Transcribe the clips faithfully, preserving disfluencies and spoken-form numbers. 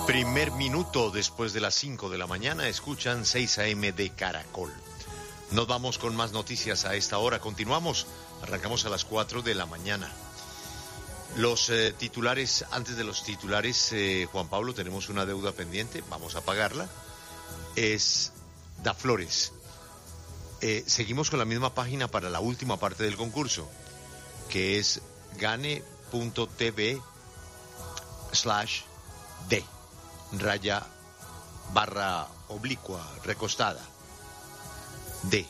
Primer minuto después de las cinco de la mañana, escuchan seis a eme de Caracol. Nos vamos con más noticias a esta hora. Continuamos, arrancamos a las cuatro de la mañana. Los eh, titulares, antes de los titulares, eh, Juan Pablo, tenemos una deuda pendiente, vamos a pagarla. Es Daflores. Eh, seguimos con la misma página para la última parte del concurso, que es gane.tv slash D. Raya barra oblicua recostada D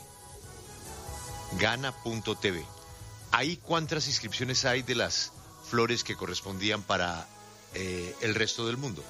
gana.tv. Ahí cuántas inscripciones hay de las flores que correspondían para eh, el resto del mundo.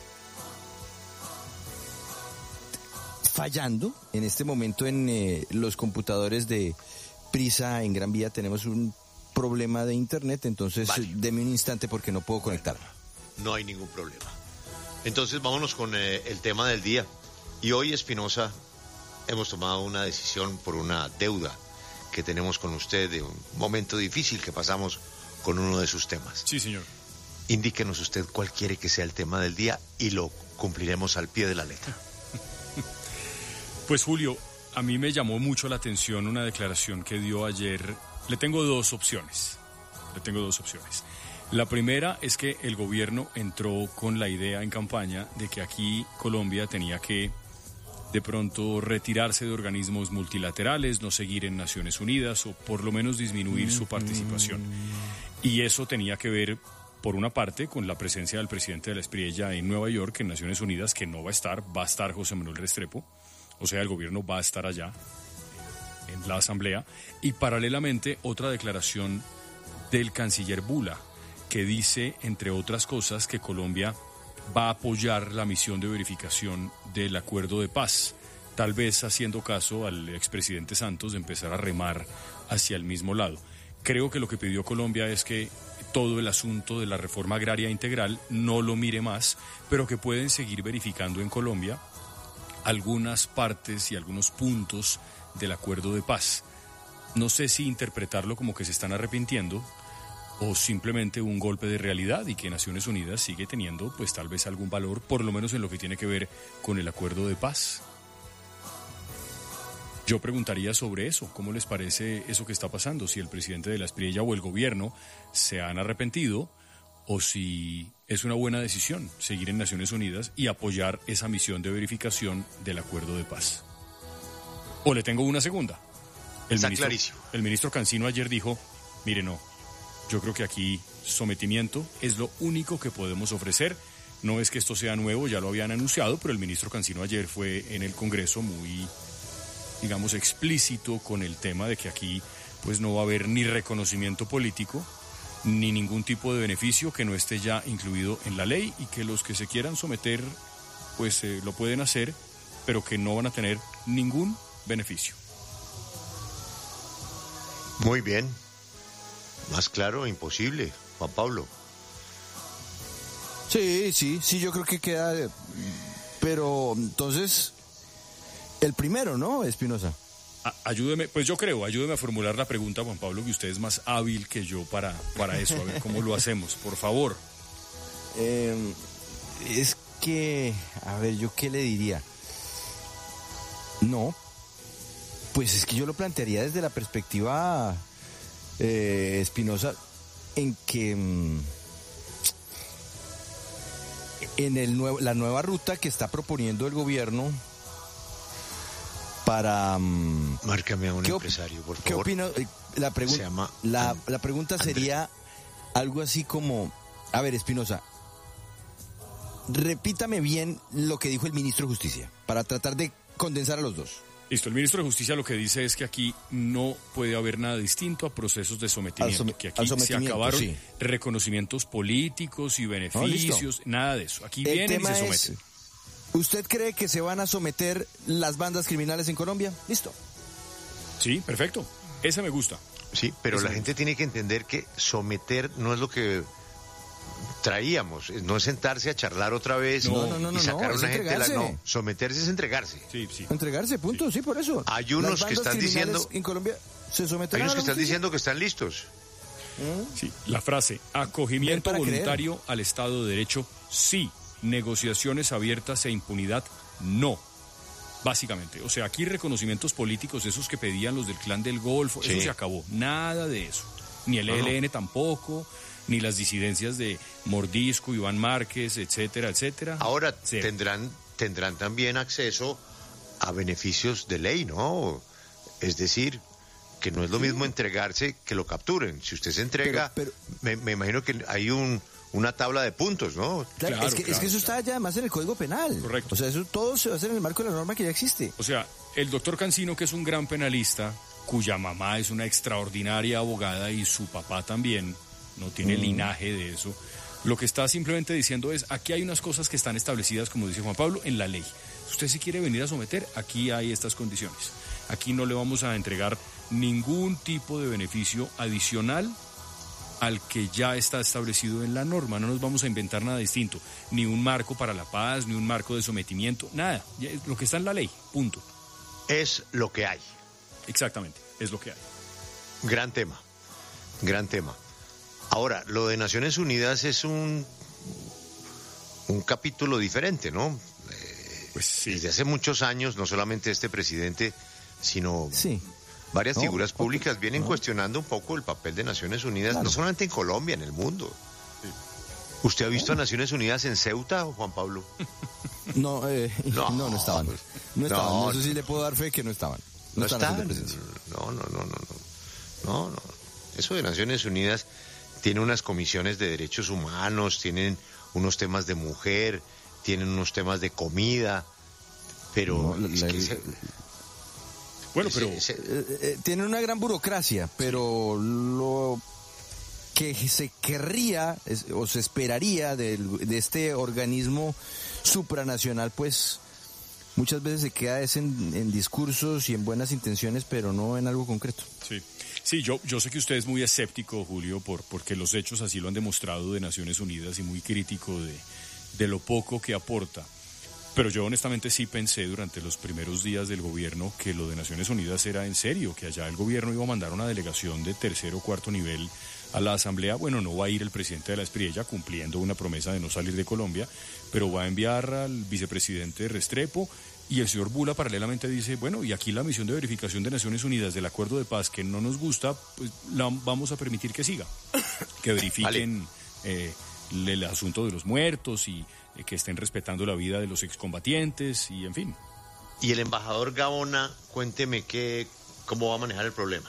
Fallando en este momento en eh, los computadores de Prisa en Gran Vía tenemos un problema de internet, entonces vale. Deme un instante porque no puedo conectar. No hay ningún problema. Entonces vámonos con eh, el tema del día. Y hoy, Espinosa, hemos tomado una decisión por una deuda que tenemos con usted de un momento difícil que pasamos con uno de sus temas. Sí, señor. Indíquenos usted cuál quiere que sea el tema del día y lo cumpliremos al pie de la letra. Pues, Julio, a mí me llamó mucho la atención una declaración que dio ayer. Le tengo dos opciones. Le tengo dos opciones. La primera es que el gobierno entró con la idea en campaña de que aquí Colombia tenía que de pronto retirarse de organismos multilaterales, no seguir en Naciones Unidas o por lo menos disminuir su participación. Y eso tenía que ver, por una parte, con la presencia del presidente de la Espriella en Nueva York, en Naciones Unidas, que no va a estar, va a estar José Manuel Restrepo, o sea, el gobierno va a estar allá en la Asamblea, y paralelamente otra declaración del canciller Bula, que dice, entre otras cosas, que Colombia va a apoyar la misión de verificación del acuerdo de paz, tal vez haciendo caso al expresidente Santos de empezar a remar hacia el mismo lado. Creo que lo que pidió Colombia es que todo el asunto de la reforma agraria integral no lo mire más, pero que pueden seguir verificando en Colombia algunas partes y algunos puntos del acuerdo de paz. No sé si interpretarlo como que se están arrepintiendo o simplemente un golpe de realidad y que Naciones Unidas sigue teniendo pues tal vez algún valor, por lo menos en lo que tiene que ver con el acuerdo de paz. Yo preguntaría sobre eso, ¿cómo les parece eso que está pasando? Si el presidente de la Espriella o el gobierno se han arrepentido o si es una buena decisión seguir en Naciones Unidas y apoyar esa misión de verificación del acuerdo de paz. O le tengo una segunda. El Está ministro, clarísimo. El ministro Cancino ayer dijo, mire, no, yo creo que aquí sometimiento es lo único que podemos ofrecer. No es que esto sea nuevo, ya lo habían anunciado, pero el ministro Cancino ayer fue en el Congreso muy, digamos, explícito con el tema de que aquí pues no va a haber ni reconocimiento político, ni ningún tipo de beneficio que no esté ya incluido en la ley y que los que se quieran someter pues eh, lo pueden hacer, pero que no van a tener ningún beneficio. Muy bien. Más claro, imposible, Juan Pablo. Sí, sí, sí, yo creo que queda... Pero entonces, el primero, ¿no, Espinosa? Ayúdeme, pues yo creo, ayúdeme a formular la pregunta, Juan Pablo, que usted es más hábil que yo para, para eso. A ver cómo lo hacemos, por favor. Eh, es que, a ver, ¿yo qué le diría? No, pues es que yo lo plantearía desde la perspectiva, eh, Espinosa, en que mmm, en el nuevo, la nueva ruta que está proponiendo el gobierno para... Um, Márcame a un ¿qué empresario, por favor. ¿Qué opina? La, pregun- Se llama la, And- la pregunta sería algo así como... A ver, Espinosa, repítame bien lo que dijo el ministro de Justicia, para tratar de condensar a los dos. Listo, el ministro de Justicia lo que dice es que aquí no puede haber nada distinto a procesos de sometimiento, Al som- que al aquí se sometimiento, acabaron sí. reconocimientos políticos y beneficios, No, nada de eso. Aquí El vienen y tema se es, someten. ¿usted cree que se van a someter las bandas criminales en Colombia? Listo. Sí, perfecto. Ese me gusta. Sí, pero Ese la me gente gusta. tiene que entender que someter no es lo que traíamos, no es sentarse a charlar otra vez No, y, no, no, no, y sacar no, a es una gente de la... entregarse. No, someterse es entregarse. Sí, sí. Entregarse, punto, sí, por eso. Hay unos Las que bandas están criminales diciendo- en Colombia se Hay someterán unos a que la están justicia. diciendo que están listos. Sí, la frase acogimiento Ven para voluntario al Estado de Derecho, sí. negociaciones abiertas e impunidad, no. Básicamente, o sea, aquí reconocimientos políticos, esos que pedían los del Clan del Golfo, sí. Eso se acabó, nada de eso. Ni el no, E L N no. tampoco, ni las disidencias de Mordisco, Iván Márquez, etcétera, etcétera. Ahora tendrán, tendrán también acceso a beneficios de ley, ¿no? Es decir, que no es lo mismo entregarse que lo capturen. Si usted se entrega, pero, pero, me, me imagino que hay un... una tabla de puntos, ¿no? Claro, claro, es, que, claro, es que eso claro. está ya además en el Código Penal. Correcto. O sea, eso todo se va a hacer en el marco de la norma que ya existe. O sea, el doctor Cancino, que es un gran penalista, cuya mamá es una extraordinaria abogada y su papá también, no tiene mm. linaje de eso, lo que está simplemente diciendo es, aquí hay unas cosas que están establecidas, como dice Juan Pablo, en la ley. Si usted se quiere venir a someter, aquí hay estas condiciones. Aquí no le vamos a entregar ningún tipo de beneficio adicional al que ya está establecido en la norma. No nos vamos a inventar nada distinto, ni un marco para la paz, ni un marco de sometimiento, nada, lo que está en la ley, punto. Es lo que hay. Exactamente, es lo que hay. Gran tema, gran tema. Ahora, lo de Naciones Unidas es un, un capítulo diferente, ¿no? Eh, pues sí. Desde hace muchos años, no solamente este presidente, sino... Sí. Varias no, figuras públicas vienen no. cuestionando un poco el papel de Naciones Unidas, claro. no solamente en Colombia, en el mundo. Sí. ¿Usted ha visto a Naciones Unidas en Ceuta, Juan Pablo? No, eh, no, no, no estaban. No estaban. No, eso sí le puedo dar fe que no estaban. No, no están. No, no, no, no, no. No, no. Eso de Naciones Unidas tiene unas comisiones de derechos humanos, tienen unos temas de mujer, tienen unos temas de comida, pero no, es la, que se... Bueno, pero... Eh, eh, tienen una gran burocracia, pero lo que se querría es, o se esperaría de, de este organismo supranacional, pues muchas veces se queda es en, en discursos y en buenas intenciones, pero no en algo concreto. Sí, sí, yo, yo sé que usted es muy escéptico, Julio, por, porque los hechos así lo han demostrado de Naciones Unidas y muy crítico de, de lo poco que aporta. Pero yo honestamente sí pensé durante los primeros días del gobierno que lo de Naciones Unidas era en serio, que allá el gobierno iba a mandar una delegación de tercer o cuarto nivel a la Asamblea. Bueno, no va a ir el presidente de la Espriella cumpliendo una promesa de no salir de Colombia, pero va a enviar al vicepresidente Restrepo, y el señor Bula paralelamente dice, bueno, y aquí la misión de verificación de Naciones Unidas del acuerdo de paz que no nos gusta, pues la vamos a permitir que siga, que verifiquen vale. eh, el asunto de los muertos y eh, que estén respetando la vida de los excombatientes y en fin. Y el embajador Gaona, cuénteme qué, cómo va a manejar el problema.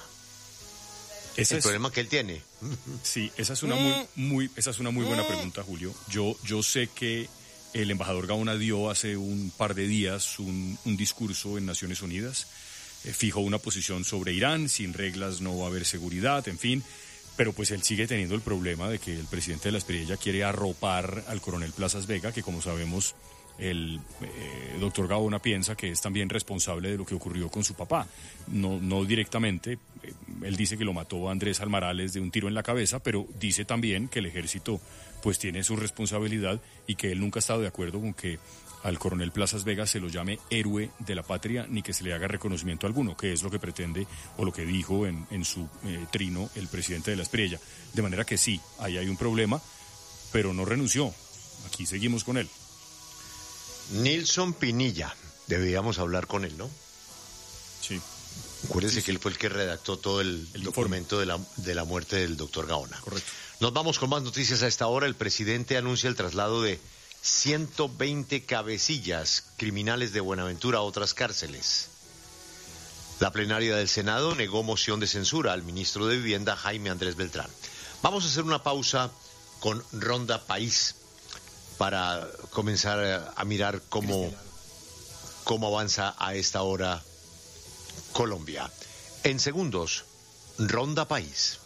Ese el es, problema que él tiene. Sí, esa es una muy, muy, esa es una muy buena pregunta, Julio. Yo, yo sé que el embajador Gaona dio hace un par de días un, un discurso en Naciones Unidas, eh, fijó una posición sobre Irán, sin reglas no va a haber seguridad, en fin. Pero pues él sigue teniendo el problema de que el presidente de la Espriella quiere arropar al coronel Plazas Vega, que como sabemos el eh, doctor Gaona piensa que es también responsable de lo que ocurrió con su papá. No, no directamente, eh, él dice que lo mató a Andrés Almarales de un tiro en la cabeza, pero dice también que el ejército pues tiene su responsabilidad y que él nunca ha estado de acuerdo con que al coronel Plazas Vega se lo llame héroe de la patria ni que se le haga reconocimiento alguno, que es lo que pretende o lo que dijo en, en su eh, trino el presidente de la Espriella. De manera que sí, ahí hay un problema, pero no renunció. Aquí seguimos con él. Nilson Pinilla, deberíamos hablar con él, ¿no? Sí. Acuérdese sí, sí. que él fue el que redactó todo el, el documento de la, de la muerte del doctor Gaona. Correcto. Nos vamos con más noticias a esta hora. El presidente anuncia el traslado de ciento veinte cabecillas criminales de Buenaventura a otras cárceles. La plenaria del Senado negó moción de censura al ministro de Vivienda, Jaime Andrés Beltrán. Vamos a hacer una pausa con Ronda País para comenzar a mirar cómo, cómo avanza a esta hora Colombia. En segundos, Ronda País.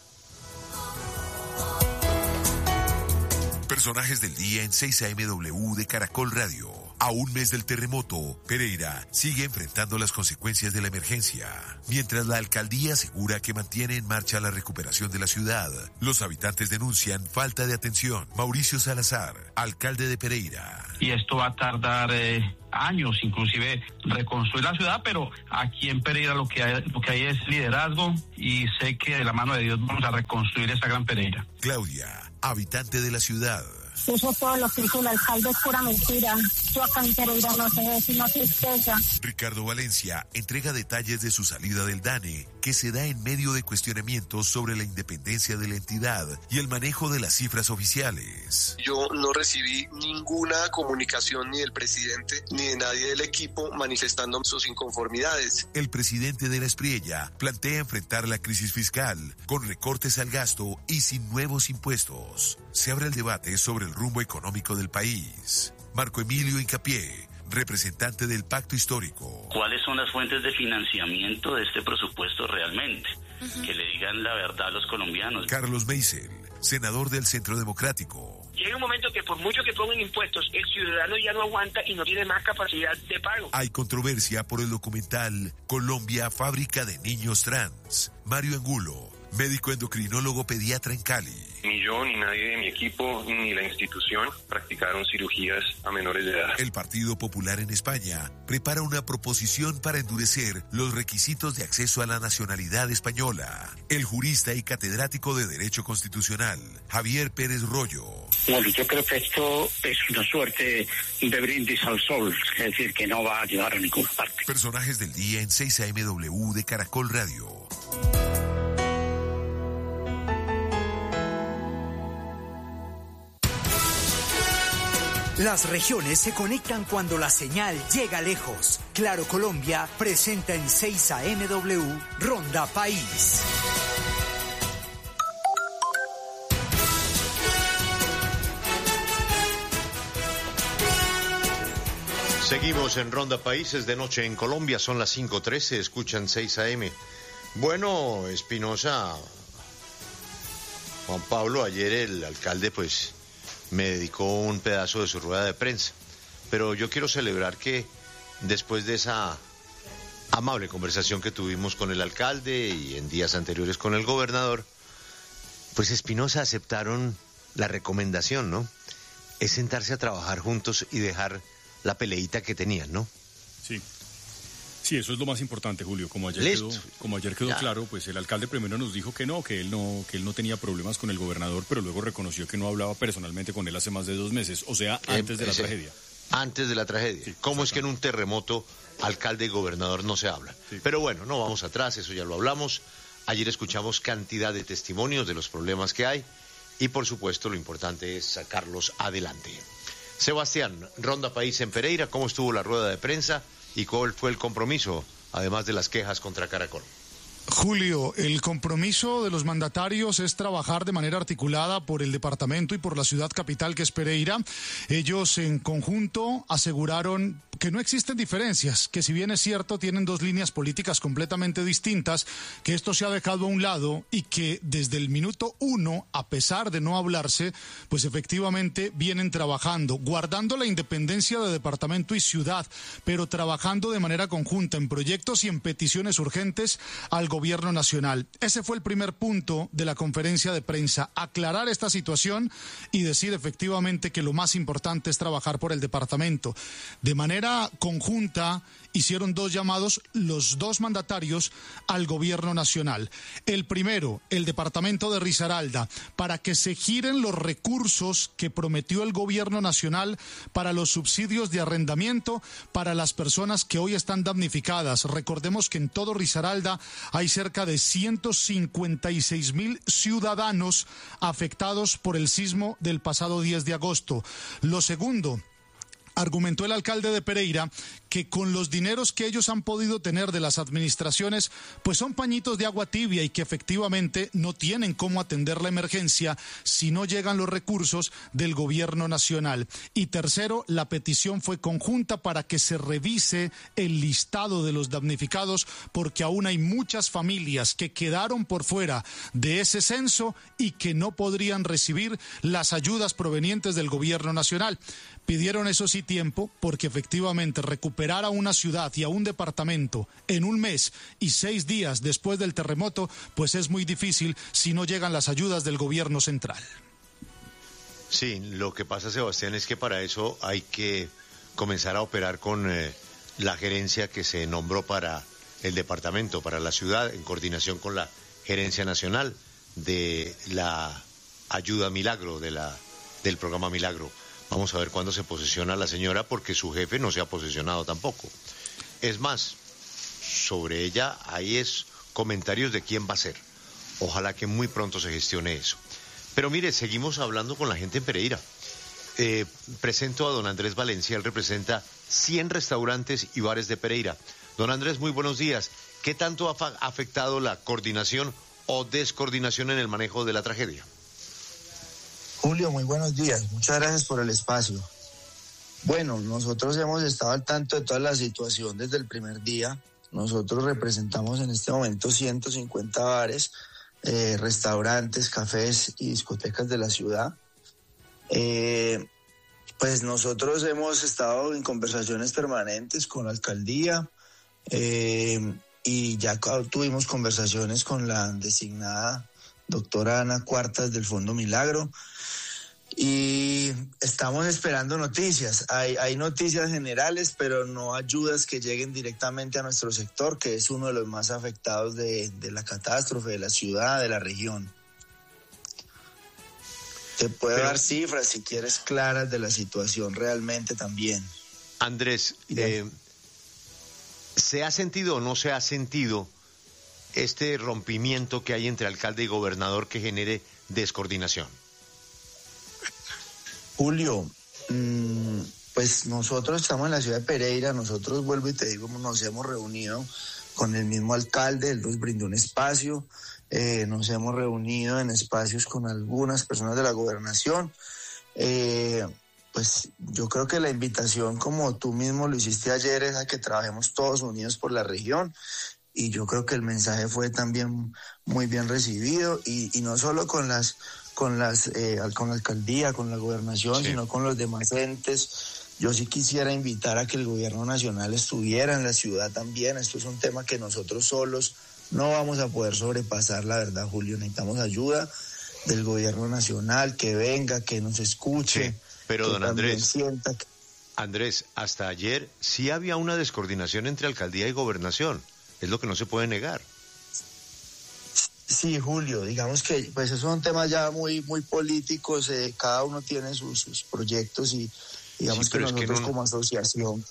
Personajes del día en seis A M W de Caracol Radio. A un mes del terremoto, Pereira sigue enfrentando las consecuencias de la emergencia. Mientras la alcaldía asegura que mantiene en marcha la recuperación de la ciudad, los habitantes denuncian falta de atención. Mauricio Salazar, alcalde de Pereira. Y esto va a tardar eh, años, inclusive reconstruir la ciudad, pero aquí en Pereira lo que hay, lo que hay es liderazgo y sé que de la mano de Dios vamos a reconstruir esta gran Pereira. Claudia, habitante de la ciudad. Eso todo lo que hizo el alcalde es pura mentira. Yo acá en Pereira no sé, sino tristeza. Ricardo Valencia entrega detalles de su salida del DANE, que se da en medio de cuestionamientos sobre la independencia de la entidad y el manejo de las cifras oficiales. Yo no recibí ninguna comunicación ni del presidente ni de nadie del equipo manifestando sus inconformidades. El presidente de la Espriella plantea enfrentar la crisis fiscal con recortes al gasto y sin nuevos impuestos. Se abre el debate sobre el rumbo económico del país. Marco Emilio Hincapié, representante del Pacto Histórico. ¿Cuáles son las fuentes de financiamiento de este presupuesto realmente? Uh-huh. Que le digan la verdad a los colombianos. Carlos Meisel, senador del Centro Democrático. Llega un momento que por mucho que pongan impuestos, el ciudadano ya no aguanta y no tiene más capacidad de pago. Hay controversia por el documental Colombia, fábrica de niños trans. Mario Angulo, médico endocrinólogo pediatra en Cali. Ni yo, ni nadie de mi equipo, ni la institución practicaron cirugías a menores de edad. El Partido Popular en España prepara una proposición para endurecer los requisitos de acceso a la nacionalidad española. El jurista y catedrático de Derecho Constitucional, Javier Pérez Royo. Bueno, yo creo que esto es una suerte de brindis al sol, es decir, que no va a llevar a ninguna parte. Personajes del día en seis A M W de Caracol Radio. Las regiones se conectan cuando la señal llega lejos. Claro Colombia presenta en seis A M W Ronda País. Seguimos en Ronda Países de noche en Colombia, son las cinco trece, escuchan seis A M. Bueno, Espinosa, Juan Pablo, ayer el alcalde pues me dedicó un pedazo de su rueda de prensa, pero yo quiero celebrar que después de esa amable conversación que tuvimos con el alcalde y en días anteriores con el gobernador, pues Espinosa aceptaron la recomendación, ¿no? Es sentarse a trabajar juntos y dejar la peleita que tenían, ¿no? Sí. Sí, eso es lo más importante, Julio. Como ayer Listo. quedó, como ayer quedó claro, pues el alcalde primero nos dijo que no, que él no, que él no tenía problemas con el gobernador, pero luego reconoció que no hablaba personalmente con él hace más de dos meses, o sea, antes de la Ese, tragedia. Antes de la tragedia. Sí, ¿cómo es que en un terremoto alcalde y gobernador no se hablan? Sí. Pero bueno, no vamos atrás, eso ya lo hablamos. Ayer escuchamos cantidad de testimonios de los problemas que hay y por supuesto lo importante es sacarlos adelante. Sebastián, Ronda País en Pereira, ¿cómo estuvo la rueda de prensa y cuál fue el compromiso, además de las quejas contra Caracol? Julio, el compromiso de los mandatarios es trabajar de manera articulada por el departamento y por la ciudad capital que es Pereira. Ellos en conjunto aseguraron que no existen diferencias, que si bien es cierto tienen dos líneas políticas completamente distintas, que esto se ha dejado a un lado y que desde el minuto uno, a pesar de no hablarse, pues efectivamente vienen trabajando, guardando la independencia de departamento y ciudad, pero trabajando de manera conjunta en proyectos y en peticiones urgentes al gobierno nacional. Ese fue el primer punto de la conferencia de prensa, aclarar esta situación y decir efectivamente que lo más importante es trabajar por el departamento. De manera conjunta hicieron dos llamados los dos mandatarios al gobierno nacional. El primero, el departamento de Risaralda, para que se giren los recursos que prometió el gobierno nacional para los subsidios de arrendamiento para las personas que hoy están damnificadas. Recordemos que en todo Risaralda hay cerca de ciento cincuenta y seis mil ciudadanos afectados por el sismo del pasado diez de agosto. Lo segundo, argumentó el alcalde de Pereira que con los dineros que ellos han podido tener de las administraciones, pues son pañitos de agua tibia y que efectivamente no tienen cómo atender la emergencia si no llegan los recursos del gobierno nacional. Y tercero, la petición fue conjunta para que se revise el listado de los damnificados porque aún hay muchas familias que quedaron por fuera de ese censo y que no podrían recibir las ayudas provenientes del gobierno nacional. Pidieron eso sí tiempo porque efectivamente recuperar a una ciudad y a un departamento en un mes y seis días después del terremoto pues es muy difícil si no llegan las ayudas del gobierno central. Sí, lo que pasa, Sebastián, es que para eso hay que comenzar a operar con eh, la gerencia que se nombró para el departamento, para la ciudad, en coordinación con la gerencia nacional de la ayuda milagro, de la del programa Milagro. Vamos a ver cuándo se posesiona la señora, porque su jefe no se ha posesionado tampoco. Es más, sobre ella hay es comentarios de quién va a ser. Ojalá que muy pronto se gestione eso. Pero mire, seguimos hablando con la gente en Pereira. Eh, presento a don Andrés Valencia, él representa cien restaurantes y bares de Pereira. Don Andrés, muy buenos días. ¿Qué tanto ha afectado la coordinación o descoordinación en el manejo de la tragedia? Julio, muy buenos días. Muchas gracias por el espacio. Bueno, nosotros hemos estado al tanto de toda la situación desde el primer día. Nosotros representamos en este momento ciento cincuenta bares, eh, restaurantes, cafés y discotecas de la ciudad. Eh, pues nosotros hemos estado en conversaciones permanentes con la alcaldía eh, y ya tuvimos conversaciones con la designada doctora Ana Cuartas del Fondo Milagro. Y estamos esperando noticias. Hay, hay noticias generales, pero no ayudas que lleguen directamente a nuestro sector, que es uno de los más afectados de, de la catástrofe, de la ciudad, de la región. Te puedo pero, dar cifras, si quieres, claras de la situación realmente también. Andrés, eh, ¿se ha sentido o no se ha sentido este rompimiento que hay entre alcalde y gobernador que genere descoordinación? Julio, mmm, pues nosotros estamos en la ciudad de Pereira, nosotros, vuelvo y te digo, nos hemos reunido con el mismo alcalde, él nos brindó un espacio, eh, nos hemos reunido en espacios con algunas personas de la gobernación, eh, pues yo creo que la invitación, como tú mismo lo hiciste ayer, es a que trabajemos todos unidos por la región, y yo creo que el mensaje fue también muy bien recibido, y, y no solo con las... con las eh, con la alcaldía, con la gobernación, sí, sino con los demás entes. Yo sí quisiera invitar a que el gobierno nacional estuviera en la ciudad también. Esto es un tema que nosotros solos no vamos a poder sobrepasar, la verdad, Julio. Necesitamos ayuda del gobierno nacional, que venga, que nos escuche. Sí, pero don Andrés, sienta que... Andrés, hasta ayer sí había una descoordinación entre alcaldía y gobernación. Es lo que no se puede negar. Sí, Julio, digamos que pues esos son temas ya muy muy políticos, eh, cada uno tiene sus, sus proyectos y digamos sí, que nosotros es que un, como asociación.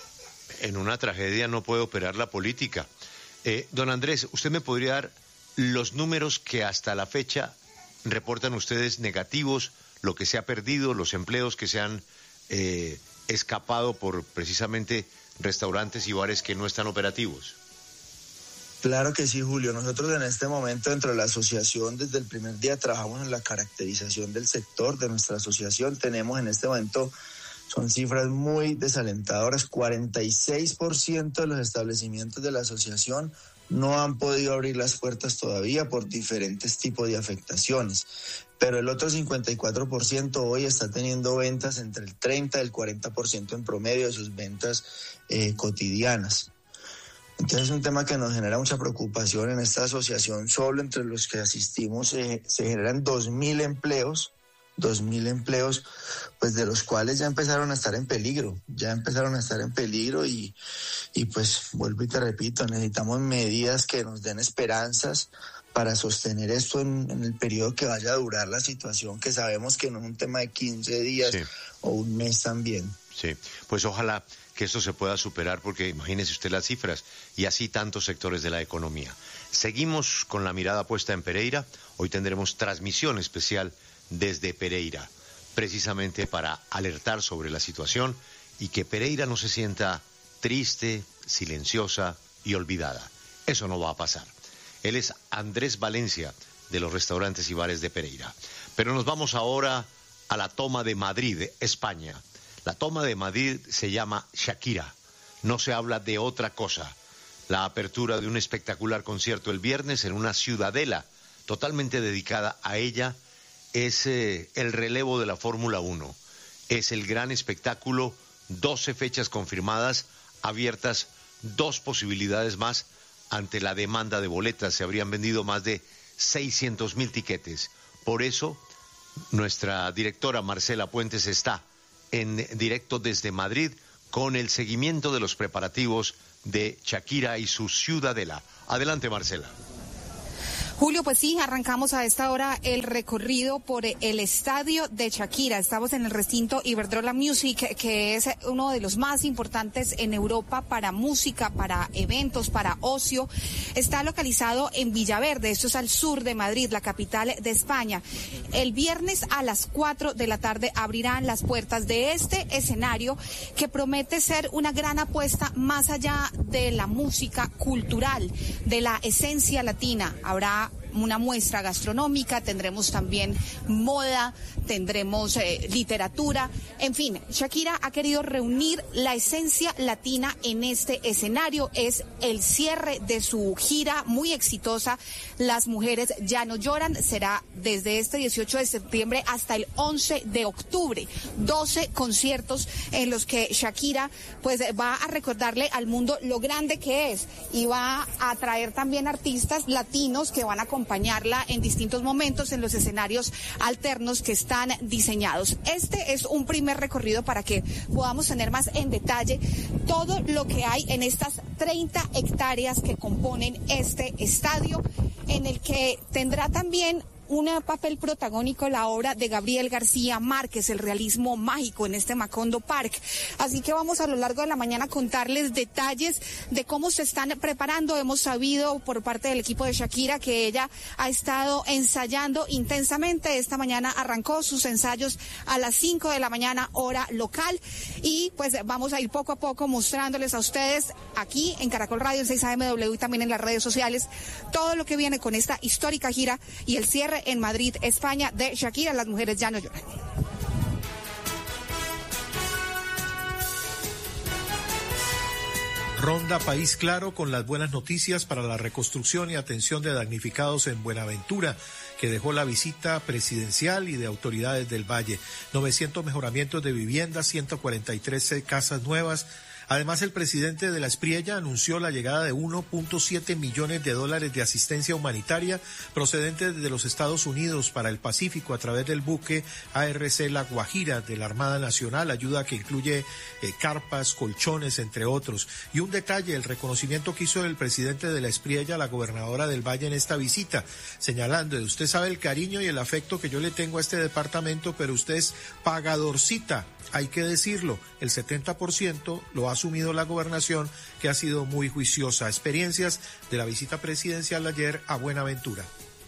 En una tragedia no puede operar la política. Eh, don Andrés, ¿usted me podría dar los números que hasta la fecha reportan ustedes negativos, lo que se ha perdido, los empleos que se han eh, escapado por precisamente restaurantes y bares que no están operativos? Claro que sí, Julio. Nosotros en este momento dentro de la asociación desde el primer día trabajamos en la caracterización del sector de nuestra asociación. Tenemos en este momento, son cifras muy desalentadoras, cuarenta y seis por ciento de los establecimientos de la asociación no han podido abrir las puertas todavía por diferentes tipos de afectaciones. Pero el otro cincuenta y cuatro por ciento hoy está teniendo ventas entre el treinta y el cuarenta por ciento en promedio de sus ventas eh, cotidianas. Entonces es un tema que nos genera mucha preocupación en esta asociación. Solo entre los que asistimos eh, se generan dos mil empleos, dos mil empleos, pues de los cuales ya empezaron a estar en peligro, ya empezaron a estar en peligro y, y pues vuelvo y te repito, necesitamos medidas que nos den esperanzas para sostener esto en, en el periodo que vaya a durar la situación, que sabemos que no es un tema de quince días sí. o un mes también. Sí, pues ojalá que esto se pueda superar, porque imagínese usted las cifras y así tantos sectores de la economía. Seguimos con la mirada puesta en Pereira. Hoy tendremos transmisión especial desde Pereira, precisamente para alertar sobre la situación y que Pereira no se sienta triste, silenciosa y olvidada. Eso no va a pasar. Él es Andrés Valencia, de los restaurantes y bares de Pereira. Pero nos vamos ahora a la toma de Madrid, España. La toma de Madrid se llama Shakira. No se habla de otra cosa. La apertura de un espectacular concierto el viernes en una ciudadela totalmente dedicada a ella es eh, el relevo de la Fórmula uno. Es el gran espectáculo, doce fechas confirmadas, abiertas dos posibilidades más ante la demanda de boletas. Se habrían vendido más de seiscientos mil tiquetes. Por eso, nuestra directora Marcela Puentes está en directo desde Madrid con el seguimiento de los preparativos de Shakira y su ciudadela. Adelante, Marcela. Julio, pues sí, arrancamos a esta hora el recorrido por el estadio de Shakira. Estamos en el recinto Iberdrola Music, que es uno de los más importantes en Europa para música, para eventos, para ocio. Está localizado en Villaverde, esto es al sur de Madrid, la capital de España. El viernes a las cuatro de la tarde abrirán las puertas de este escenario que promete ser una gran apuesta más allá de la música cultural, de la esencia latina. Habrá una muestra gastronómica, tendremos también moda, tendremos eh, literatura, en fin, Shakira ha querido reunir la esencia latina en este escenario. Es el cierre de su gira muy exitosa, Las Mujeres Ya No Lloran. Será desde este dieciocho de septiembre hasta el once de octubre, doce conciertos en los que Shakira pues va a recordarle al mundo lo grande que es y va a atraer también artistas latinos que van a acompañarla en distintos momentos en los escenarios alternos que están diseñados. Este es un primer recorrido para que podamos tener más en detalle todo lo que hay en estas treinta hectáreas que componen este estadio, en el que tendrá también un papel protagónico la obra de Gabriel García Márquez, el realismo mágico en este Macondo Park. Así que vamos a lo largo de la mañana a contarles detalles de cómo se están preparando. Hemos sabido por parte del equipo de Shakira que ella ha estado ensayando intensamente. Esta mañana arrancó sus ensayos a las cinco de la mañana, hora local, y pues vamos a ir poco a poco mostrándoles a ustedes aquí en Caracol Radio, en seis A M W y también en las redes sociales, todo lo que viene con esta histórica gira y el cierre en Madrid, España, de Shakira, Las Mujeres Ya No Lloran. Ronda País Claro con las buenas noticias para la reconstrucción y atención de damnificados en Buenaventura, que dejó la visita presidencial y de autoridades del Valle. novecientos mejoramientos de viviendas, ciento cuarenta y tres casas nuevas. Además, el presidente de la Espriella anunció la llegada de uno punto siete millones de dólares de asistencia humanitaria procedentes de los Estados Unidos para el Pacífico a través del buque A R C La Guajira de la Armada Nacional, ayuda que incluye eh, carpas, colchones, entre otros. Y un detalle, el reconocimiento que hizo el presidente de la Espriella a la gobernadora del Valle en esta visita, señalando, usted sabe el cariño y el afecto que yo le tengo a este departamento, pero usted es pagadorcita. Hay que decirlo, el setenta por ciento lo ha asumido la gobernación, que ha sido muy juiciosa. Experiencias de la visita presidencial ayer a Buenaventura.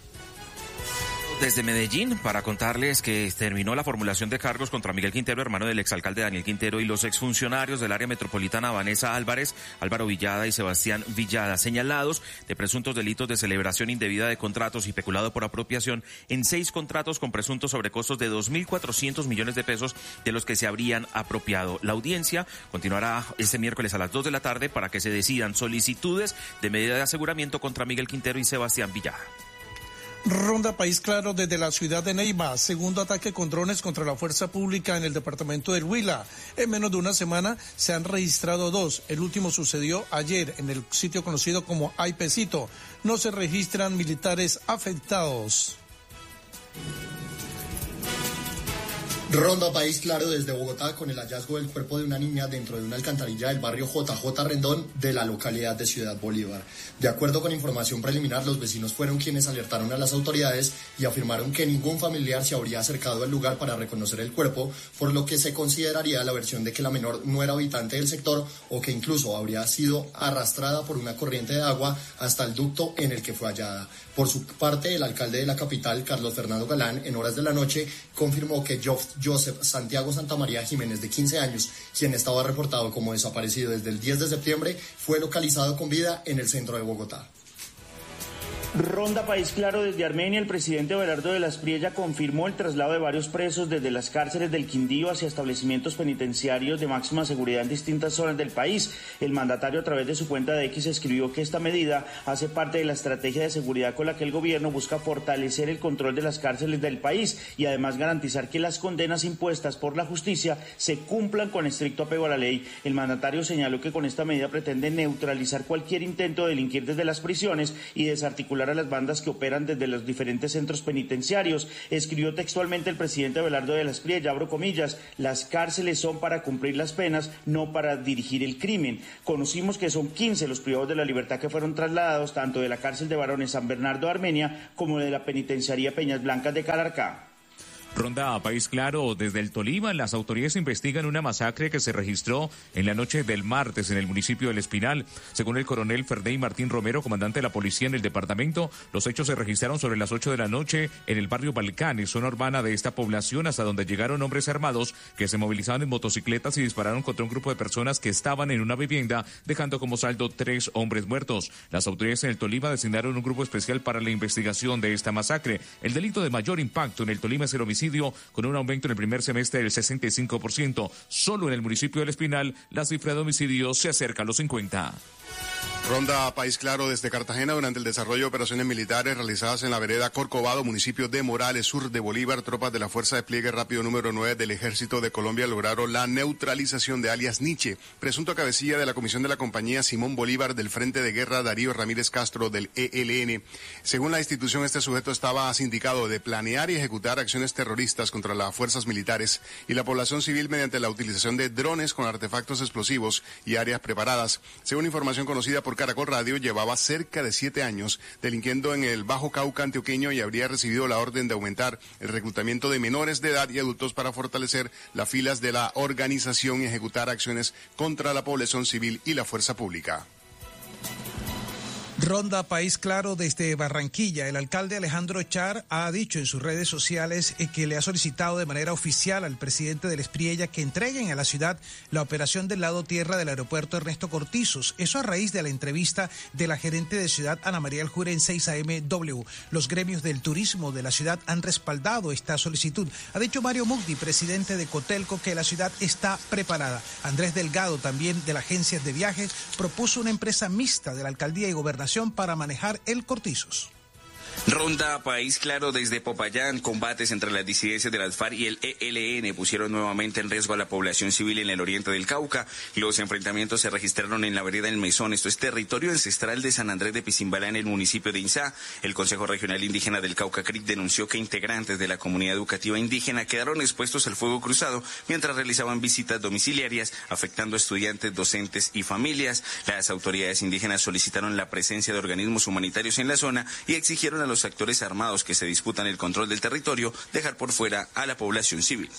Desde Medellín, para contarles que terminó la formulación de cargos contra Miguel Quintero, hermano del exalcalde Daniel Quintero, y los exfuncionarios del área metropolitana Vanessa Álvarez, Álvaro Villada y Sebastián Villada, señalados de presuntos delitos de celebración indebida de contratos y peculado por apropiación en seis contratos con presuntos sobrecostos de dos mil cuatrocientos millones de pesos de los que se habrían apropiado. La audiencia continuará este miércoles a las dos de la tarde para que se decidan solicitudes de medida de aseguramiento contra Miguel Quintero y Sebastián Villada. Ronda País Claro desde la ciudad de Neiva. Segundo ataque con drones contra la fuerza pública en el departamento del Huila. En menos de una semana se han registrado dos. El último sucedió ayer en el sitio conocido como Aipecito. No se registran militares afectados. Ronda País Claro desde Bogotá con el hallazgo del cuerpo de una niña dentro de una alcantarilla del barrio J J Rendón de la localidad de Ciudad Bolívar. De acuerdo con información preliminar, los vecinos fueron quienes alertaron a las autoridades y afirmaron que ningún familiar se habría acercado al lugar para reconocer el cuerpo, por lo que se consideraría la versión de que la menor no era habitante del sector o que incluso habría sido arrastrada por una corriente de agua hasta el ducto en el que fue hallada. Por su parte, el alcalde de la capital, Carlos Fernando Galán, en horas de la noche, confirmó que Joseph Santiago Santamaría Jiménez, de quince años, quien estaba reportado como desaparecido desde el diez de septiembre, fue localizado con vida en el centro de Bogotá. Ronda País Claro desde Armenia. El presidente Abelardo de la Espriella confirmó el traslado de varios presos desde las cárceles del Quindío hacia establecimientos penitenciarios de máxima seguridad en distintas zonas del país. El mandatario, a través de su cuenta de X, escribió que esta medida hace parte de la estrategia de seguridad con la que el gobierno busca fortalecer el control de las cárceles del país y además garantizar que las condenas impuestas por la justicia se cumplan con estricto apego a la ley. El mandatario señaló que con esta medida pretende neutralizar cualquier intento de delinquir desde las prisiones y desarticular desarticular a las bandas que operan desde los diferentes centros penitenciarios. Escribió textualmente el presidente Abelardo de la Espriella, abro comillas, las cárceles son para cumplir las penas, no para dirigir el crimen. Conocimos que son quince los privados de la libertad que fueron trasladados tanto de la cárcel de varones San Bernardo de Armenia como de la penitenciaría Peñas Blancas de Calarcá. Ronda a País Claro, desde el Tolima, las autoridades investigan una masacre que se registró en la noche del martes en el municipio del Espinal. Según el coronel Ferdey Martín Romero, comandante de la policía en el departamento, los hechos se registraron sobre las ocho de la noche en el barrio Balcanes, zona urbana de esta población, hasta donde llegaron hombres armados que se movilizaban en motocicletas y dispararon contra un grupo de personas que estaban en una vivienda, dejando como saldo tres hombres muertos. Las autoridades en el Tolima designaron un grupo especial para la investigación de esta masacre. El delito de mayor impacto en el Tolima es el homicidio, con un aumento en el primer semestre del sesenta y cinco por ciento. Solo en el municipio del Espinal, la cifra de homicidios se acerca a los cincuenta. Ronda a País Claro desde Cartagena. Durante el desarrollo de operaciones militares realizadas en la vereda Corcovado, municipio de Morales, sur de Bolívar, tropas de la Fuerza de Despliegue Rápido número nueve del Ejército de Colombia lograron la neutralización de alias Nietzsche, presunto cabecilla de la comisión de la compañía Simón Bolívar del Frente de Guerra Darío Ramírez Castro del E L N. Según la institución, este sujeto estaba sindicado de planear y ejecutar acciones terroristas contra las fuerzas militares y la población civil mediante la utilización de drones con artefactos explosivos y áreas preparadas. Según información conocida por Caracol Radio, llevaba cerca de siete años delinquiendo en el Bajo Cauca antioqueño y habría recibido la orden de aumentar el reclutamiento de menores de edad y adultos para fortalecer las filas de la organización y ejecutar acciones contra la población civil y la fuerza pública. Ronda País Claro desde Barranquilla. El alcalde Alejandro Char ha dicho en sus redes sociales que le ha solicitado de manera oficial al presidente del Espriella que entreguen a la ciudad la operación del lado tierra del aeropuerto Ernesto Cortizos. Eso a raíz de la entrevista de la gerente de ciudad Ana María Aljure en seis A M W. Los gremios del turismo de la ciudad han respaldado esta solicitud. Ha dicho Mario Mugdi, presidente de Cotelco, que la ciudad está preparada. Andrés Delgado, también de la agencia de viajes, propuso una empresa mixta de la alcaldía y gobernación para manejar el Cortizos. Ronda País Claro desde Popayán. Combates entre las disidencias de las FARC y el E L N pusieron nuevamente en riesgo a la población civil en el oriente del Cauca. Los enfrentamientos se registraron en la vereda del Mesón. Esto es territorio ancestral de San Andrés de Pizimbalá, en el municipio de Inzá. El Consejo Regional Indígena del Cauca, C R I C, denunció que integrantes de la comunidad educativa indígena quedaron expuestos al fuego cruzado mientras realizaban visitas domiciliarias, afectando a estudiantes, docentes y familias. Las autoridades indígenas solicitaron la presencia de organismos humanitarios en la zona y exigieron a los actores armados que se disputan el control del territorio dejar por fuera a la población civil.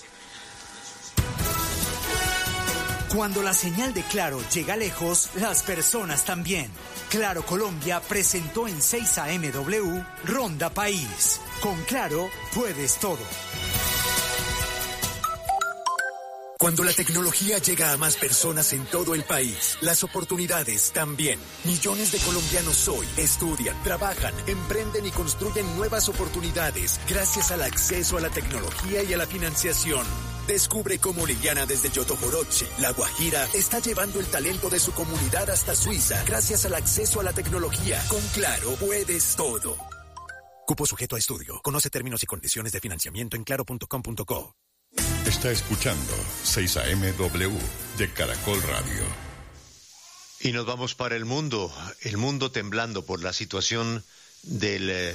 Cuando la señal de Claro llega lejos, las personas también. Claro Colombia presentó en seis A M W Ronda País. Con Claro puedes todo. Cuando la tecnología llega a más personas en todo el país, las oportunidades también. Millones de colombianos hoy estudian, trabajan, emprenden y construyen nuevas oportunidades gracias al acceso a la tecnología y a la financiación. Descubre cómo Liliana desde Yotojoroche, La Guajira, está llevando el talento de su comunidad hasta Suiza gracias al acceso a la tecnología. Con Claro puedes todo. Cupo sujeto a estudio. Conoce términos y condiciones de financiamiento en claro punto com punto co. Está escuchando seis A M W de Caracol Radio. Y nos vamos para el mundo, el mundo temblando por la situación del eh,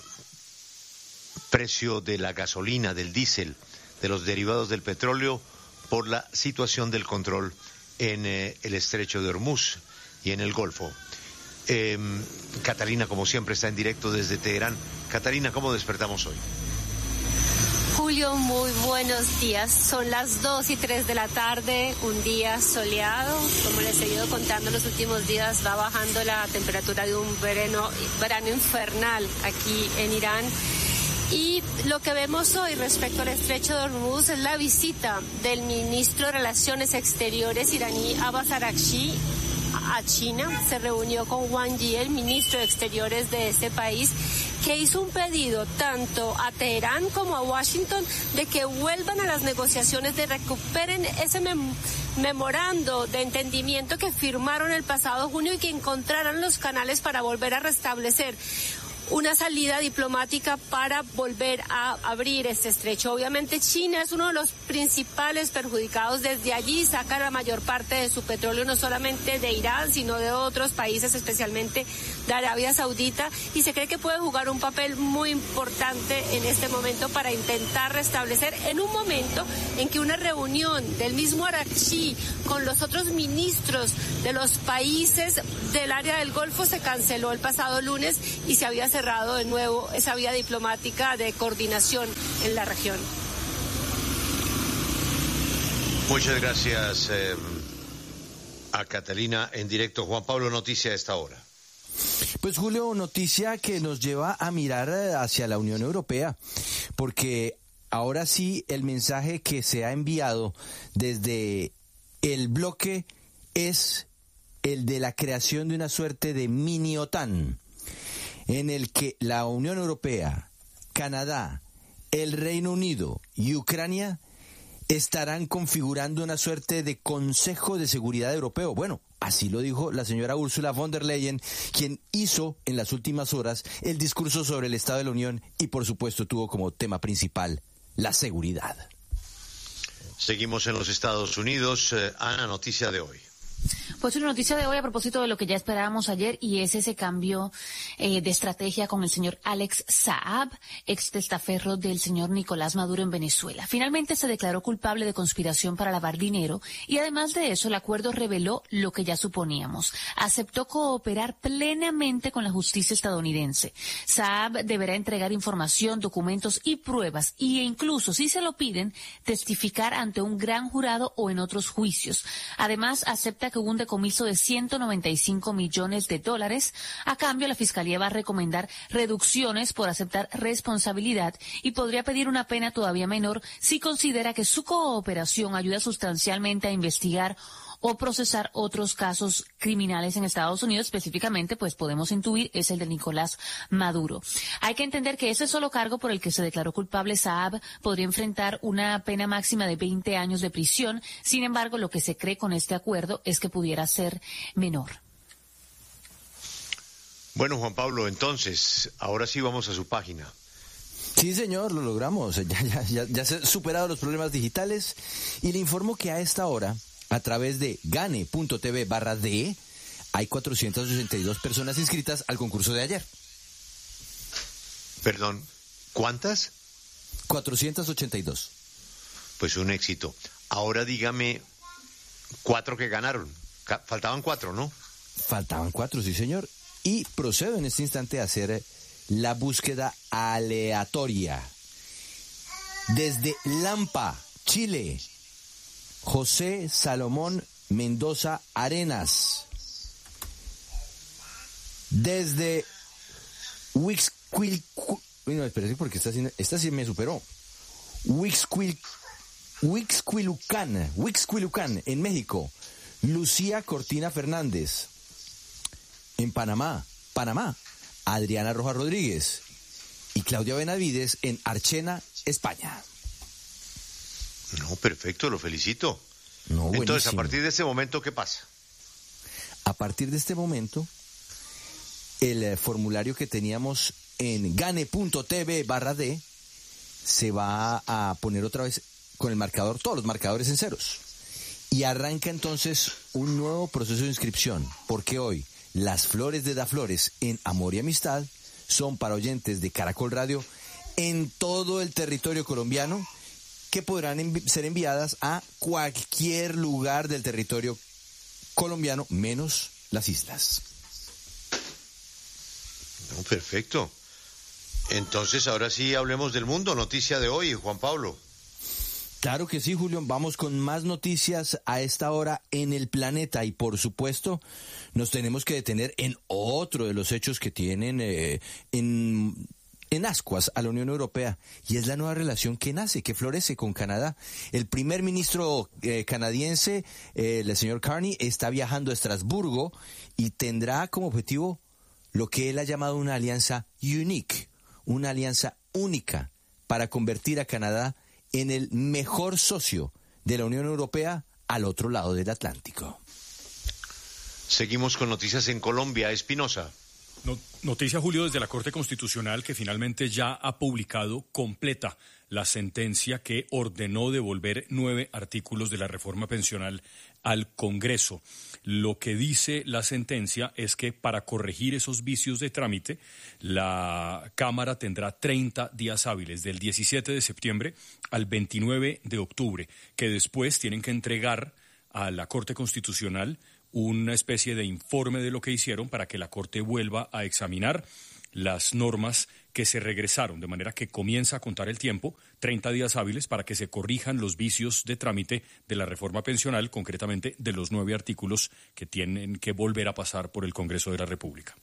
precio de la gasolina, del diésel, de los derivados del petróleo, por la situación del control en eh, el estrecho de Hormuz y en el Golfo. Eh, Catalina, como siempre, está en directo desde Teherán. Catalina, ¿cómo despertamos hoy? Julio, muy buenos días. Son las dos y tres de la tarde, un día soleado. Como les he ido contando los últimos días, va bajando la temperatura de un verano, verano infernal aquí en Irán. Y lo que vemos hoy respecto al estrecho de Hormuz es la visita del ministro de Relaciones Exteriores iraní Abbas Araghchi a China. Se reunió con Wang Yi, el ministro de Exteriores de ese país, que hizo un pedido tanto a Teherán como a Washington de que vuelvan a las negociaciones, de recuperen ese mem- memorando de entendimiento que firmaron el pasado junio y que encontraran los canales para volver a restablecer una salida diplomática para volver a abrir este estrecho. Obviamente China es uno de los principales perjudicados. Desde allí saca la mayor parte de su petróleo, no solamente de Irán, sino de otros países, especialmente de Arabia Saudita, y se cree que puede jugar un papel muy importante en este momento para intentar restablecer, en un momento en que una reunión del mismo Araghchi con los otros ministros de los países del área del Golfo se canceló el pasado lunes y se había cerrado de nuevo esa vía diplomática de coordinación en la región. Muchas gracias eh, a Catalina en directo. Juan Pablo, noticia a esta hora. Pues Julio, noticia que nos lleva a mirar hacia la Unión Europea, porque ahora sí el mensaje que se ha enviado desde el bloque es el de la creación de una suerte de mini OTAN, en el que la Unión Europea, Canadá, el Reino Unido y Ucrania estarán configurando una suerte de Consejo de Seguridad Europeo. Bueno, así lo dijo la señora Ursula von der Leyen, quien hizo en las últimas horas el discurso sobre el Estado de la Unión y por supuesto tuvo como tema principal la seguridad. Seguimos en los Estados Unidos. Eh, Ana, noticia de hoy. Pues una noticia de hoy a propósito de lo que ya esperábamos ayer, y es ese cambio eh, de estrategia con el señor Alex Saab, ex testaferro del señor Nicolás Maduro en Venezuela. Finalmente se declaró culpable de conspiración para lavar dinero y además de eso el acuerdo reveló lo que ya suponíamos. Aceptó cooperar plenamente con la justicia estadounidense. Saab deberá entregar información, documentos y pruebas e incluso, si se lo piden, testificar ante un gran jurado o en otros juicios. Además, acepta que hubo un decomiso de ciento noventa y cinco millones de dólares. A cambio, la Fiscalía va a recomendar reducciones por aceptar responsabilidad y podría pedir una pena todavía menor si considera que su cooperación ayuda sustancialmente a investigar o procesar otros casos criminales en Estados Unidos. Específicamente, pues podemos intuir, es el de Nicolás Maduro. Hay que entender que ese solo cargo por el que se declaró culpable Saab podría enfrentar una pena máxima de veinte años de prisión. Sin embargo, lo que se cree con este acuerdo es que pudiera ser menor. Bueno, Juan Pablo, entonces, ahora sí vamos a su página. Sí, señor, lo logramos. Ya, ya, ya, ya se han superado los problemas digitales y le informo que a esta hora, a través de gane.tv barra D, hay cuatrocientas ochenta y dos personas inscritas al concurso de ayer. Perdón, ¿cuántas? cuatrocientas ochenta y dos. Pues un éxito. Ahora dígame cuatro que ganaron. Faltaban cuatro, ¿no? Faltaban cuatro, sí, señor. Y procedo en este instante a hacer la búsqueda aleatoria. Desde Lampa, Chile, José Salomón Mendoza Arenas. Desde Huixquil... No, espérate, porque esta, esta sí me superó. Huixquil, Huixquilucan, Huixquilucan, en México. Lucía Cortina Fernández. En Panamá, Panamá. Adriana Rojas Rodríguez. Y Claudia Benavides en Archena, España. No, perfecto, lo felicito. No, Entonces, buenísimo. a partir de este momento, ¿qué pasa? A partir de este momento, el eh, formulario que teníamos en gane.tv barra D se va a poner otra vez con el marcador, todos los marcadores en ceros. Y arranca entonces un nuevo proceso de inscripción, porque hoy las flores de Daflores en Amor y Amistad son para oyentes de Caracol Radio en todo el territorio colombiano, que podrán envi- ser enviadas a cualquier lugar del territorio colombiano, menos las islas. No, perfecto. Entonces, ahora sí hablemos del mundo. Noticia de hoy, Juan Pablo. Claro que sí, Julio. Vamos con más noticias a esta hora en el planeta y, por supuesto, nos tenemos que detener en otro de los hechos que tienen eh, en... en ascuas a la Unión Europea, y es la nueva relación que nace, que florece con Canadá. El primer ministro eh, canadiense, eh, el señor Carney, está viajando a Estrasburgo y tendrá como objetivo lo que él ha llamado una alianza unique, una alianza única para convertir a Canadá en el mejor socio de la Unión Europea al otro lado del Atlántico. Seguimos con noticias en Colombia. Espinosa. No, noticia, Julio, desde la Corte Constitucional, que finalmente ya ha publicado completa la sentencia que ordenó devolver nueve artículos de la reforma pensional al Congreso. Lo que dice la sentencia es que para corregir esos vicios de trámite, la Cámara tendrá treinta días hábiles, del diecisiete de septiembre al veintinueve de octubre, que después tienen que entregar a la Corte Constitucional una especie de informe de lo que hicieron para que la Corte vuelva a examinar las normas que se regresaron, de manera que comienza a contar el tiempo, treinta días hábiles, para que se corrijan los vicios de trámite de la reforma pensional, concretamente de los nueve artículos que tienen que volver a pasar por el Congreso de la República.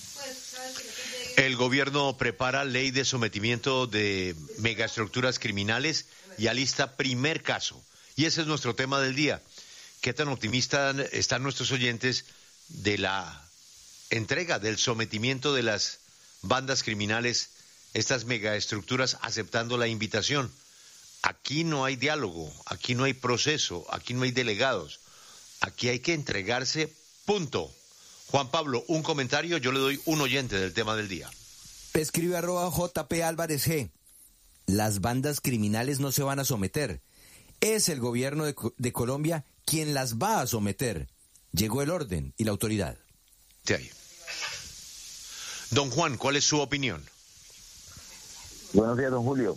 El gobierno prepara ley de sometimiento de megaestructuras criminales y alista primer caso. Y ese es nuestro tema del día. ¿Qué tan optimistas están nuestros oyentes de la entrega, del sometimiento de las bandas criminales, estas megaestructuras, aceptando la invitación? Aquí no hay diálogo, aquí no hay proceso, aquí no hay delegados, aquí hay que entregarse, punto. Juan Pablo, un comentario, yo le doy un oyente del tema del día. Escribe arroba J P Álvarez G. Las bandas criminales no se van a someter. Es el gobierno de, de Colombia quien las va a someter. Llegó el orden y la autoridad. De ahí. Don Juan, ¿cuál es su opinión? Buenos días, don Julio.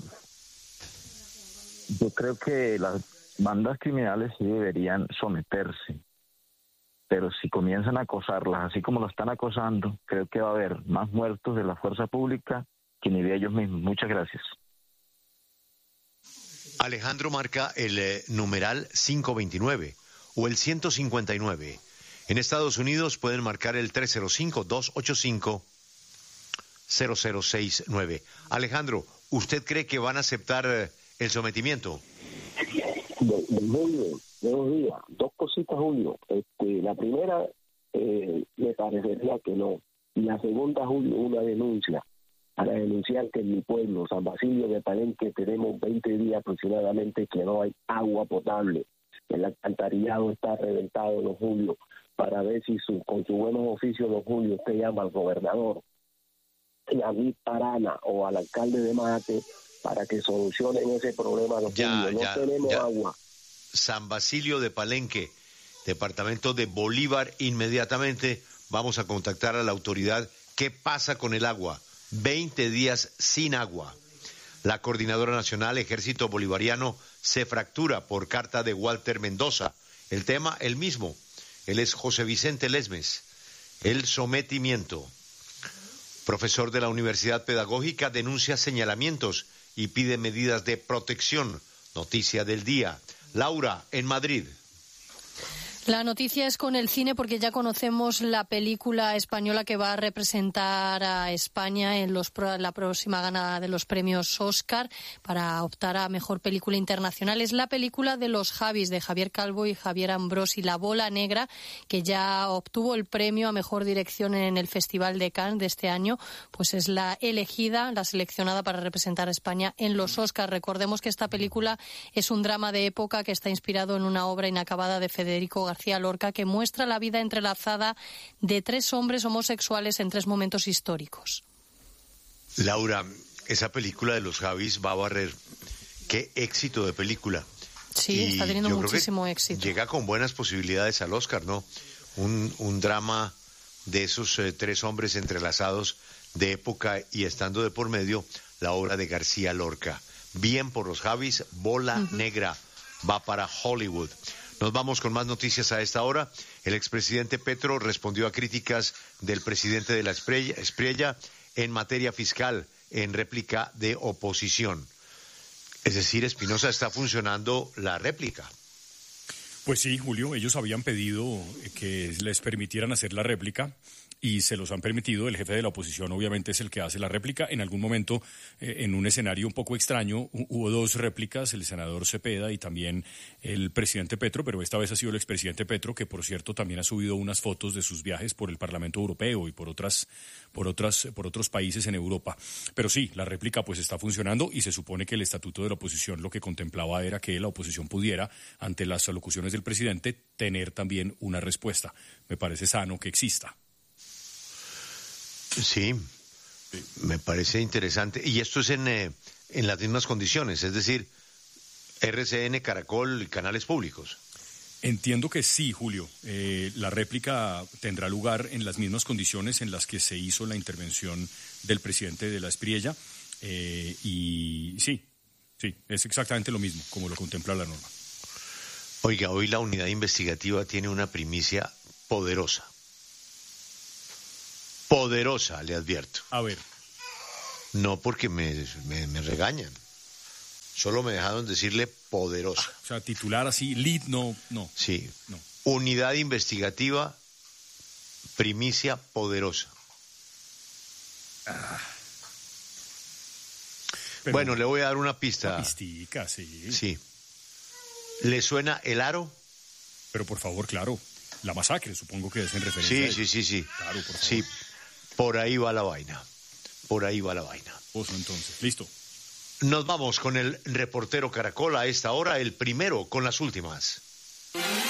Yo creo que las bandas criminales sí deberían someterse, pero si comienzan a acosarlas, así como lo están acosando, creo que va a haber más muertos de la fuerza pública que ni de ellos mismos. Muchas gracias. Alejandro marca el eh, numeral quinientos veintinueve o el ciento cincuenta y nueve. En Estados Unidos pueden marcar el tres cero cinco, dos ocho cinco, cero cero seis nueve. Alejandro, ¿usted cree que van a aceptar eh, el sometimiento? Julio, buenos días. Dos cositas, Julio. Este, la primera, eh, me parecería que no. Y la segunda, Julio, una denuncia. Para denunciar que en mi pueblo, San Basilio de Palenque, tenemos veinte días aproximadamente que no hay agua potable. El alcantarillado está reventado, don Julio, para ver si su, con su buenos oficios, don Julio, usted llama al gobernador, a David Parana o al alcalde de Mate para que solucionen ese problema, don ya, Julio. No ya, tenemos ya. agua. San Basilio de Palenque, departamento de Bolívar, inmediatamente vamos a contactar a la autoridad. ¿Qué pasa con el agua? veinte días sin agua. La Coordinadora Nacional Ejército Bolivariano se fractura por carta de Walter Mendoza. El tema, el mismo. Él es José Vicente Lesmes. El sometimiento. Profesor de la Universidad Pedagógica denuncia señalamientos y pide medidas de protección. Noticia del día. Laura, en Madrid. La noticia es con el cine porque ya conocemos la película española que va a representar a España en los, la próxima gana de los premios Oscar para optar a Mejor Película Internacional. Es la película de Los Javis, de Javier Calvo y Javier Ambrosi, La Bola Negra, que ya obtuvo el premio a Mejor Dirección en el Festival de Cannes de este año. Pues es la elegida, la seleccionada para representar a España en los Oscar. Recordemos que esta película es un drama de época que está inspirado en una obra inacabada de Federico García García Lorca, que muestra la vida entrelazada de tres hombres homosexuales en tres momentos históricos. Laura, esa película de Los Javis va a barrer. Qué éxito de película. Sí, y está teniendo yo muchísimo creo que éxito. Llega con buenas posibilidades al Oscar, ¿no? Un, un drama de esos eh, tres hombres entrelazados de época y estando de por medio la obra de García Lorca. Bien por Los Javis, Bola uh-huh. Negra va para Hollywood. Nos vamos con más noticias a esta hora. El expresidente Petro respondió a críticas del presidente de la Espriella en materia fiscal en réplica de oposición. Es decir, Espinosa, está funcionando la réplica. Pues sí, Julio, ellos habían pedido que les permitieran hacer la réplica y se los han permitido. El jefe de la oposición obviamente es el que hace la réplica. En algún momento, eh, en un escenario un poco extraño, hubo dos réplicas, el senador Cepeda y también el presidente Petro, pero esta vez ha sido el expresidente Petro, que por cierto también ha subido unas fotos de sus viajes por el Parlamento Europeo y por otras, por otras, por otros países en Europa. Pero sí, la réplica pues está funcionando y se supone que el estatuto de la oposición lo que contemplaba era que la oposición pudiera, ante las alocuciones del presidente, tener también una respuesta. Me parece sano que exista. Sí, me parece interesante. Y esto es en, eh, en las mismas condiciones, es decir, R C N, Caracol y canales públicos. Entiendo que sí, Julio. Eh, la réplica tendrá lugar en las mismas condiciones en las que se hizo la intervención del presidente de la Espriella. Eh, y sí, sí, es exactamente lo mismo, como lo contempla la norma. Oiga, hoy la unidad investigativa tiene una primicia poderosa. Poderosa, le advierto. A ver. No porque me, me, me regañan. Solo me dejaron decirle poderosa. Ah, o sea, titular así, lead, no, no. Sí. No. Unidad investigativa, primicia poderosa. Ah. Bueno, le voy a dar una pista. Una pistica, sí. Sí. ¿Le suena el aro? Pero por favor, claro. La masacre, supongo que es en referencia sí, a sí, sí, sí. Claro, por favor. Sí, por ahí va la vaina. Por ahí va la vaina. Oso, entonces. Listo. Nos vamos con el reportero Caracol a esta hora, el primero con las últimas.